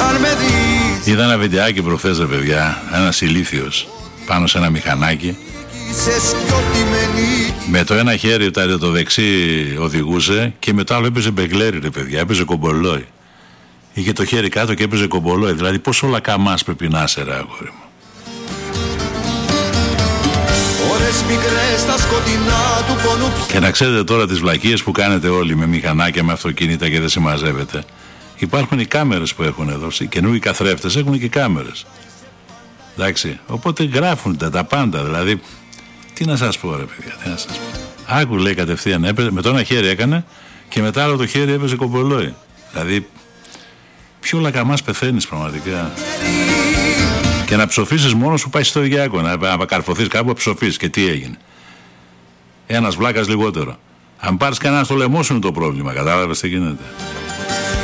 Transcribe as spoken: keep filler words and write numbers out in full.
Είδα ένα βιντεάκι προχθές, ρε παιδιά, ένας ηλίθιος πάνω σε ένα μηχανάκι. Με το ένα χέρι το δεξί οδηγούσε και με το άλλο έπαιζε μπεγκλέρι, ρε παιδιά, έπαιζε κομπολόι. Είχε το χέρι κάτω και έπαιζε κομπολόι. Δηλαδή πόσο όλα καμάς πρέπει να είσαι, ρε αγόρι μου. Και να ξέρετε τώρα τις βλακίες που κάνετε όλοι με μηχανάκια, με αυτοκίνητα και δεν συμμαζεύετε. Υπάρχουν οι κάμερες που έχουν εδώ. Οι καινούργιοι καθρέφτες έχουν και κάμερες. Εντάξει. Οπότε γράφουν τα, τα πάντα. Δηλαδή, τι να σας πω, ρε παιδιά, τι να σας πω. Άκου, λέει κατευθείαν, έπαιζε, με το ένα χέρι έκανε και μετά άλλο το χέρι έπαιζε κομπολόι. Δηλαδή, πιο λακαμάς πεθαίνεις πραγματικά. Και να ψοφήσεις μόνος σου πάει στο Ιάκο. Να, να καρφωθείς κάπου, να ψοφήσεις. Και τι έγινε. Ένας βλάκας λιγότερο. Αν πάρεις κανένα στο λαιμό σου είναι το πρόβλημα. Κατάλαβες τι γίνεται.